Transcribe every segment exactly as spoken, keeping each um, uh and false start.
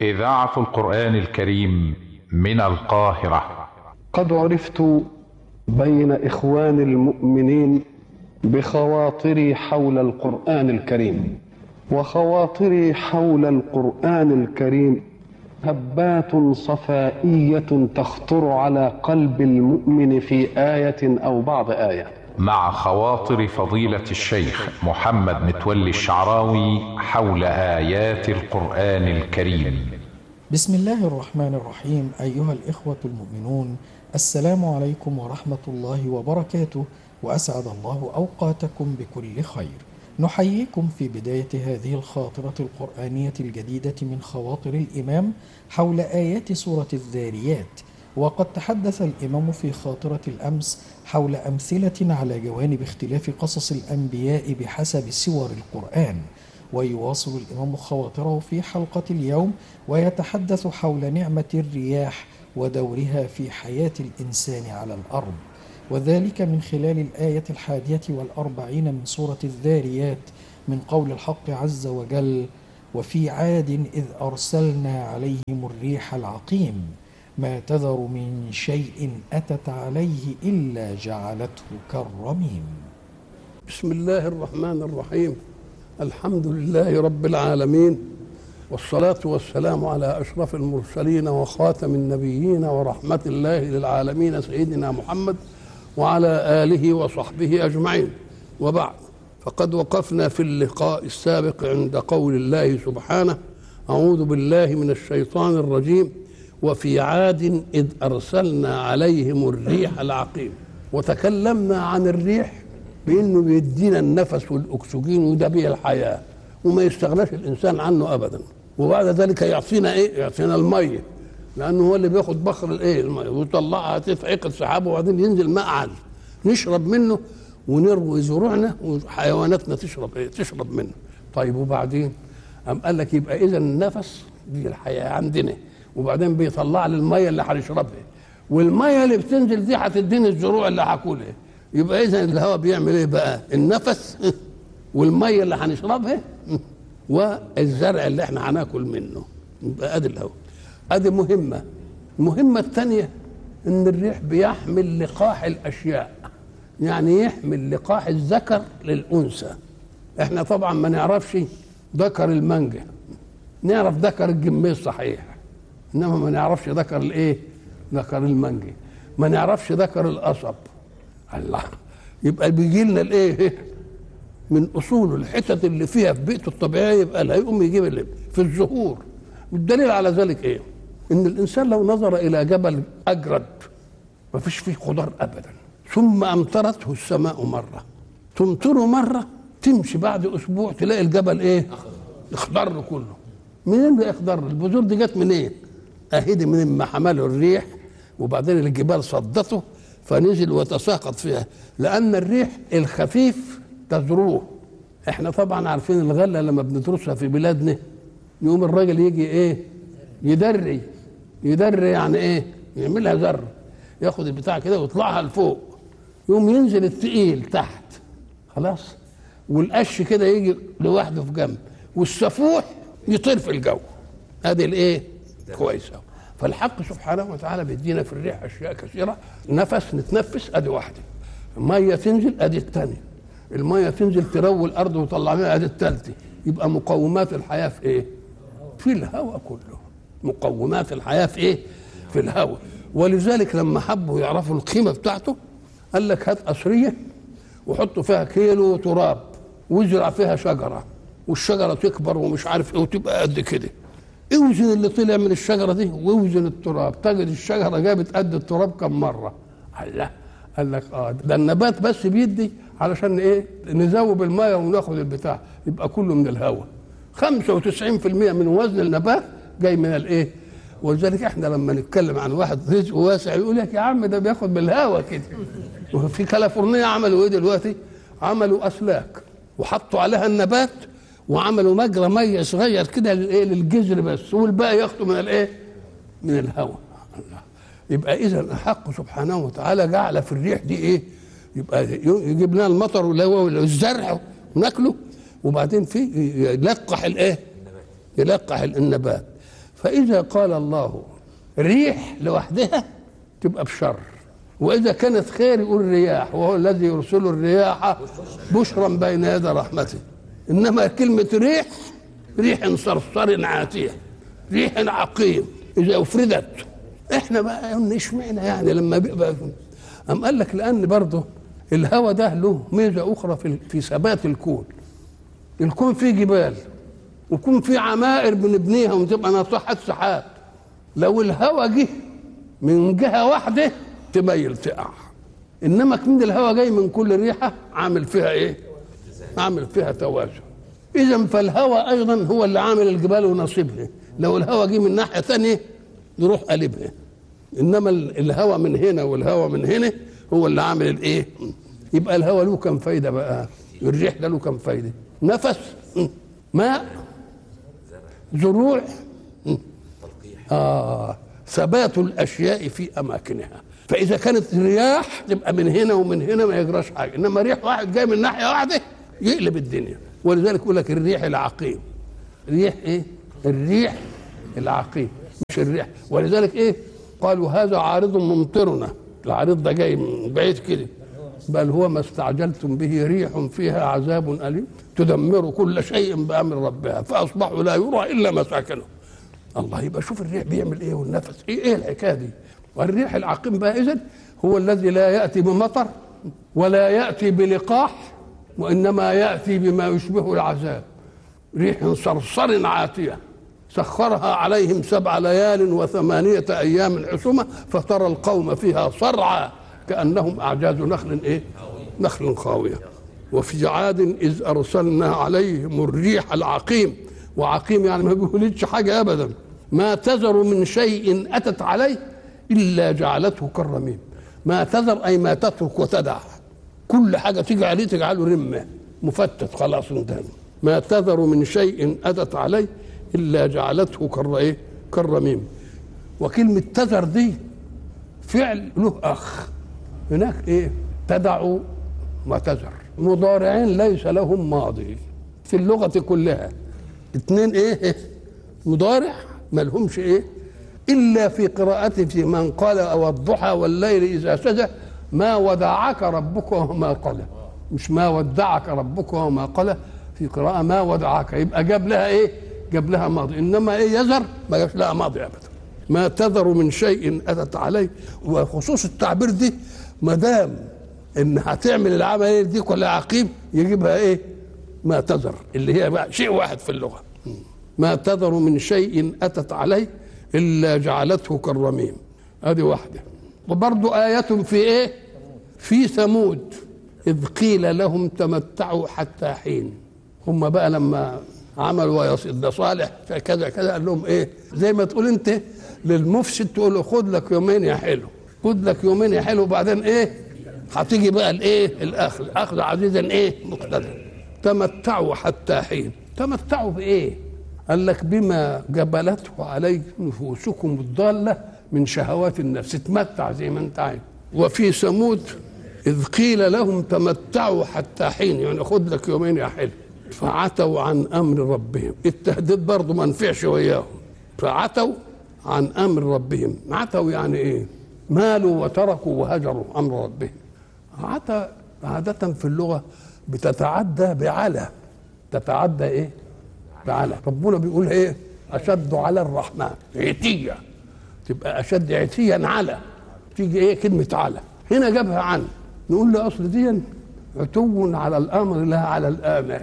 إذاعة القرآن الكريم من القاهرة. قد عرفت بين إخوان المؤمنين بخواطري حول القرآن الكريم، وخواطري حول القرآن الكريم هبات صفائية تخطر على قلب المؤمن في آية أو بعض آية. مع خواطر فضيلة الشيخ محمد متولي الشعراوي حول آيات القرآن الكريم. بسم الله الرحمن الرحيم. أيها الإخوة المؤمنون، السلام عليكم ورحمة الله وبركاته، وأسعد الله أوقاتكم بكل خير. نحييكم في بداية هذه الخاطرة القرآنية الجديدة من خواطر الإمام حول آيات سورة الذاريات. وقد تحدث الإمام في خاطرة الأمس حول أمثلة على جوانب اختلاف قصص الأنبياء بحسب سور القرآن، ويواصل الإمام خواطره في حلقة اليوم ويتحدث حول نعمة الرياح ودورها في حياة الإنسان على الأرض، وذلك من خلال الآية الحادية والأربعين من سورة الذاريات من قول الحق عز وجل: وفي عاد إذ أرسلنا عليهم الريح العقيم ما تذر من شيء أتت عليه إلا جعلته كالرميم. بسم الله الرحمن الرحيم. الحمد لله رب العالمين، والصلاة والسلام على أشرف المرسلين وخاتم النبيين ورحمة الله للعالمين سيدنا محمد وعلى آله وصحبه أجمعين، وبعد. فقد وقفنا في اللقاء السابق عند قول الله سبحانه: أعوذ بالله من الشيطان الرجيم، وفي عاد إذ أرسلنا عليهم الريح العقيم. وتكلمنا عن الريح بأنه بيدينا النفس والأكسجين وده بيه الحياة وما يستغناش الإنسان عنه أبدا. وبعد ذلك يعطينا إيه؟ يعطينا المية، لأنه هو اللي بياخد بخر الإيه؟ المية ويطلعها تفعق السحاب وبعدين ينزل ماء عذب نشرب منه ونروي زروعنا وحيواناتنا تشرب إيه؟ تشرب منه. طيب وبعدين أم قال لك يبقى إذا النفس دي الحياة عندنا، وبعدين بيطلع لي المية اللي هنشربها، والمية اللي بتنزل دي هتديني الزروع اللي هاكلها. يبقى إذا الهواء بيعمل إيه بقى؟ النفس والمية اللي هنشربها والزرع اللي احنا هناكل منه. يبقى ادي الهواء، ادي مهمة. المهمة الثانية ان الريح بيحمل لقاح الاشياء، يعني يحمل لقاح الذكر للانثى. احنا طبعا ما نعرفش ذكر المانجا، نعرف ذكر الجميز صحيح، انما ما نعرفش ذكر الايه؟ ذكر المانجا. ما نعرفش ذكر القصب. الله، يبقى بيجي لنا الايه؟ من اصول الحتت اللي فيها في بيئته الطبيعيه، يبقى لا يقوم يجيب اللي في الزهور. والدليل على ذلك ايه؟ ان الانسان لو نظر الى جبل اجرد ما فيش فيه خضار ابدا، ثم امطرته السماء مره، تمطره مره، تمشي بعد اسبوع تلاقي الجبل ايه؟ اخضر كله. منين ده اخضر؟ البذور دي جت منين؟ اهدي من ما حمله الريح، وبعدين الجبال صدته فنزل وتساقط فيها، لان الريح الخفيف تذروه. احنا طبعا عارفين الغله لما بندرسها في بلادنا، يوم الراجل يجي ايه؟ يدري يدري يعني ايه؟ يعملها ذر، ياخد البتاع كده ويطلعها لفوق، يوم ينزل الثقيل تحت خلاص، والقش كده يجي لوحده في جنب، والسفوح يطير في الجو. ادي الايه؟ كويس قوي. فالحق سبحانه وتعالى بيدينا في الريح اشياء كثيره. نفس نتنفس ادي واحده، الميه تنزل ادي الثانيه، الميه تنزل تروي الارض وتطلع منها ادي الثالثه. يبقى مقومات الحياه في ايه؟ في الهواء كله. مقومات الحياه في ايه؟ في الهواء. ولذلك لما حبوا يعرفوا القيمه بتاعته قال لك هات قصريه وحطوا فيها كيلو تراب وازرع فيها شجره، والشجره تكبر ومش عارف ايه وتبقى قد كده. اوزن اللي طلع من الشجره دي واوزن التراب، تجد الشجره جابت قد التراب كم مره. الله، قال لك اه ده النبات بس بيدي علشان ايه؟ نذوب الميه وناخد البتاع، يبقى كله من الهواء. خمسة وتسعين بالمئة من وزن النبات جاي من الايه؟ ولذلك احنا لما نتكلم عن واحد رزقه واسع يقول لك يا عم ده بياخد بالهواء كده. وفي كاليفورنيا عملوا ايه دلوقتي؟ عملوا اسلاك وحطوا عليها النبات وعملوا مجرى ميه صغير كده للايه؟ للجذر بس، والباقي ياخدوا من الايه؟ من الهواء. يبقى اذا الحق سبحانه وتعالى جعل في الريح دي ايه؟ يبقى يجيب لنا المطر والزرع وناكله، وبعدين في يلقح الايه؟ يلقح النبات. فإذا قال الله ريح لوحدها تبقى بشر، وإذا كانت خير يقول رياح، وهو الذي يرسل الرياح بشرا بين يدي رحمته. إنما كلمة ريح، ريح صرصر عاتية، ريح عقيم إذا أفردت. إحنا بقى اشمعنى يعني لما بيبقى أم قال لك لأن برضه الهواء ده له ميزة أخرى في في ثبات الكون. الكون فيه جبال ويكون فيه عمائر بنبنيها وتبقى ناطحات سحاب، لو الهواء جه من جهة واحدة تميل تقع، إنما كمان الهواء جاي من كل ريحة عامل فيها إيه؟ عامل فيها توازن. إذا فالهواء أيضا هو اللي عامل الجبال ونصيبها، لو الهواء جه من ناحية ثانية يروح قلبها، إنما الهواء من هنا والهواء من هنا هو اللي عامل الإيه؟ يبقى الهواء له كم فايدة بقى؟ الريح ده له كم فايدة؟ نفس، ماء، زروع، آه ثبات الأشياء في أماكنها. فإذا كانت الرياح تبقى من هنا ومن هنا ما يجراش حاجة، إنما ريح واحد جاي من ناحية واحدة يقلب الدنيا. ولذلك يقول لك الريح العقيم. ريح إيه؟ الريح العقيم مش الريح. ولذلك إيه؟ قالوا هذا عارض ممطرنا، العارض ده جاي من بعيد كده، بل هو ما استعجلتم به ريح فيها عذاب أليم تدمر كل شيء بأمر ربها فأصبحوا لا يرى إلا مساكنه. الله، يبقى شوف الريح بيعمل ايه والنفس ايه ايه الحكايه دي. والريح العقيم بقى اذن هو الذي لا ياتي بمطر ولا ياتي بلقاح، وانما ياتي بما يشبه العذاب. ريح صرصر عاتيه سخرها عليهم سبع ليال وثمانيه ايام حسومه فترى القوم فيها صرعى كانهم اعجاز نخل ايه؟ نخل خاويه. وفي عاد اذ ارسلنا عليهم الريح العقيم، وعقيم يعني ما بيقولش حاجه ابدا، ما تذر من شيء اتت عليه الا جعلته كالرميم. ما تذر اي ما تترك وتدع، كل حاجه تيجي عليه تجعله رمه مفتت خلاص انتهى. ما تذر من شيء اتت عليه الا جعلته كالرميم كالرميم. وكلمه تذر دي فعل له اخ هناك ايه؟ تدع وتذر، مضارعين ليس لهم ماضي في اللغه كلها، اثنين ايه؟ مضارع ما لهمش ايه؟ الا في قراءته في من قال او الضحى والليل اذا سجى ما ودعك ربك وما قلى، مش ما ودعك ربك وما قلى، في قراءه ما ودعك، يبقى جاب لها ايه؟ جاب لها ماضي. انما ايه؟ يذر ما جابش لها ماضي ابدا. ما تذر من شيء اتت عليه. وخصوص التعبير دي ما دام ان هتعمل العمليه دي كلها عقيم يجيبها ايه؟ ما تذر، اللي هي بقى شيء واحد في اللغه. ما تذر من شيء اتت عليه الا جعلته كالرميم. ادي واحده. وبرضه آية في ايه؟ في ثمود اذ قيل لهم تمتعوا حتى حين. هم بقى لما عملوا ويصد صالح كذا كذا قال لهم ايه؟ زي ما تقول انت للمفسد تقول له خد لك يومين يا حلو، خد لك يومين يا حلو، وبعدين ايه؟ هتيجي بقى الايه؟ الاخذ، اخذ عزيزا ايه؟ مقتدر. تمتعوا حتى حين. تمتعوا بايه؟ قال لك بما جبلته عليه نفوسكم الضاله من شهوات النفس، تمتع زي ما انت عايز. وفي ثمود اذ قيل لهم تمتعوا حتى حين، يعني خد لك يومين يا حلو، فعتوا عن امر ربهم. التهديد برضه ما نفعش وياهم، فعتوا عن امر ربهم. عتوا يعني ايه؟ مالوا وتركوا وهجروا امر ربهم. عتا عاده في اللغه بتتعدى بعلى، تتعدى ايه؟ بعلى. ربنا بيقول ايه؟ اشد على الرحمن عتيه، تبقى اشد عتيا على، تيجي ايه؟ كلمه على. هنا جابها عن، نقول له اصل دي عتو على الامر لا على الامر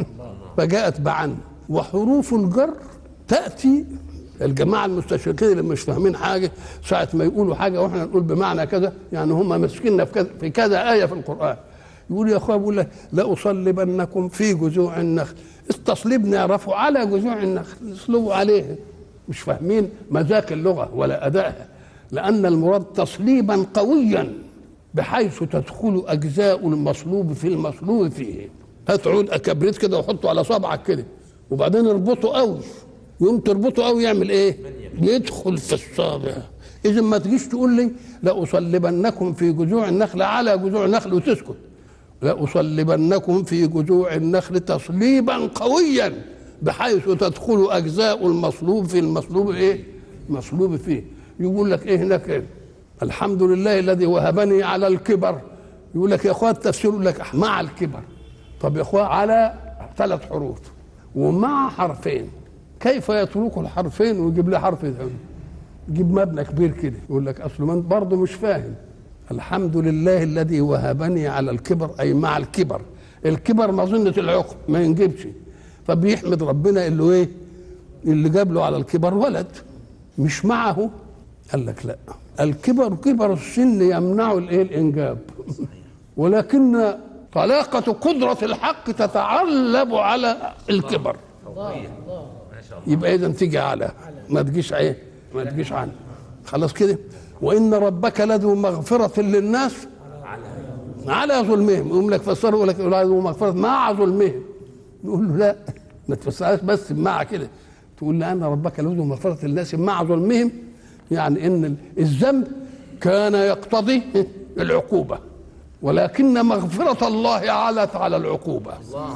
فجاءت بعن. وحروف الجر تاتي، الجماعه المستشرقين اللي مش فاهمين حاجه ساعه ما يقولوا حاجه واحنا نقول بمعنى كذا، يعني هم ماسكيننا في كذا في كذا ايه في القران. يقول يا اخويا، بيقول لك لاصلبنكم في جذوع النخل. التصليب نعرفه على جذوع النخل، نصلبوا عليه. مش فاهمين مذاق اللغه ولا ادائها، لان المراد تصليبا قويا بحيث تدخل اجزاء المصلوب في المصلوب فيه. هات عود كبريت كده وحطه على صبعك كده وبعدين اربطه قوي، يوم تربطه قوي يعمل ايه؟ يدخل في الصابع. اذا ما تجيش تقول لي لاصلبنكم في جذوع النخل على جذوع النخل وتسكت، لاصلبنكم في جذوع النخل تصليبا قويا بحيث تدخل أجزاء المصلوب في المصلوب إيه؟ مصلوب فيه. يقول لك إيه هناك إيه؟ الحمد لله الذي وهبني على الكبر. يقول لك يا أخوان التفسير يقول لك مع الكبر. طب يا أخوان على ثلاث حروف ومع حرفين، كيف يترك الحرفين ويجيب لي حرف ثاني؟ يجيب مبنى كبير كده. يقول لك أصله من برضه مش فاهم. الحمد لله الذي وهبني على الكبر أي مع الكبر. الكبر مظنة العقم ما ينجبش، فبيحمد ربنا اللي ايه اللي جاب له على الكبر ولد مش معه. قال لك لا، الكبر كبر السن يمنع الايه الانجاب ولكن طلاقة قدرة الحق تتعلب على الكبر. يبقى اذا تيجي على ما تجيش ايه ما تجيش عنه خلاص كده. وان ربك لذو مغفرة للناس على ظلمهم. يقول لك فسره يقول لك لذو مغفرة مع ظلمهم. نقول له لا، ما تفسرهاش بس مع كده، تقول لأن ربك لذو مغفرة للناس مع ظلمهم، يعني ان الذنب كان يقتضي العقوبة ولكن مغفرة الله علت على العقوبة.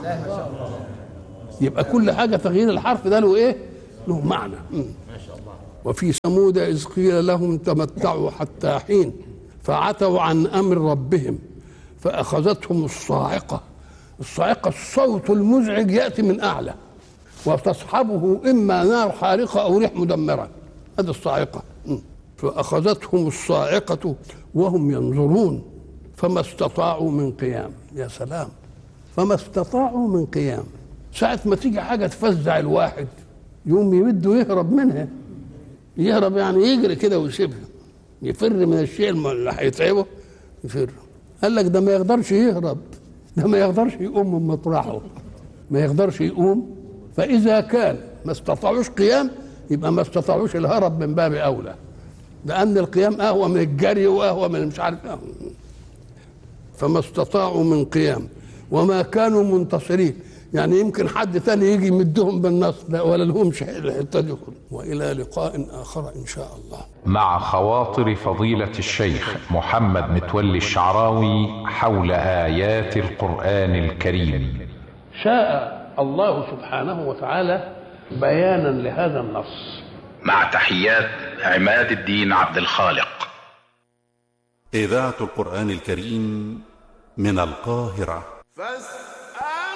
يبقى كل حاجة تغيير الحرف ده له ايه؟ له معنى. وفي ثمود إذ قيل لهم تمتعوا حتى حين فعتوا عن أمر ربهم فأخذتهم الصاعقة. الصاعقة الصوت المزعج يأتي من أعلى وتصحبه إما نار حارقة أو ريح مدمرة، هذه الصاعقة. فأخذتهم الصاعقة وهم ينظرون فما استطاعوا من قيام. يا سلام، فما استطاعوا من قيام. ساعة ما تيجي حاجة تفزع الواحد يوم يمده يهرب منها، يهرب يعني يجري كده ويسيبها، يفر من الشيء اللي هيتعبه يفر. قال لك ده ما يقدرش يهرب، ده ما يقدرش يقوم من مطرحه، ما يقدرش يقوم. فإذا كان ما استطاعوش قيام يبقى ما استطاعوش الهرب من باب أولى، لأن القيام أهوى من الجري وأهوى من مش عارف أهوى. فما استطاعوا من قيام وما كانوا منتصرين، يعني يمكن حد ثاني يجي يمدهم بالنصر، لا ولا لهمش الحته دي. والى لقاء اخر ان شاء الله. مع خواطر فضيلة الشيخ محمد متولي الشعراوي حول آيات القرآن الكريم. شاء الله سبحانه وتعالى بيانا لهذا النص. مع تحيات عماد الدين عبد الخالق. إذاعة القرآن الكريم من القاهرة.